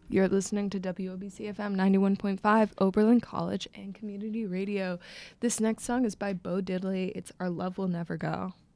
You're listening to WOBC FM 91.5, Oberlin College and Community Radio. This next song is by Bo Diddley. It's Our Love Will Never Go.